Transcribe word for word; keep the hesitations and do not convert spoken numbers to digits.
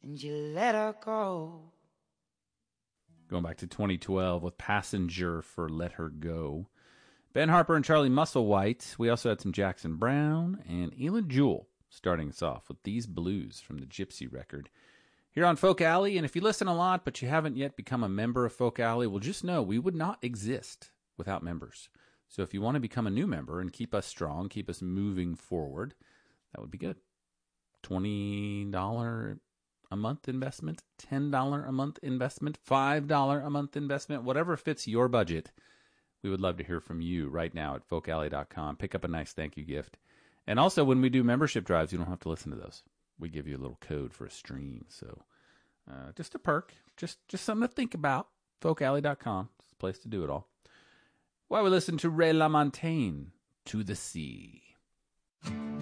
and you let her go. Going back to twenty twelve with Passenger for Let Her Go. Ben Harper and Charlie Musselwhite. We also had some Jackson Browne and Ela Jewell starting us off with These Blues from the Gypsy record. Here on Folk Alley, and if you listen a lot but you haven't yet become a member of Folk Alley, well, just know we would not exist without members. So if you want to become a new member and keep us strong, keep us moving forward, that would be good. twenty dollars a month investment, ten dollars a month investment, five dollars a month investment, whatever fits your budget. We would love to hear from you right now at folk alley dot com. Pick up a nice thank you gift. And also, when we do membership drives, you don't have to listen to those. We give you a little code for a stream. So uh, just a perk, just just something to think about. folk alley dot com. It's the place to do it all. While we listen to Ray LaMontagne, To the Sea.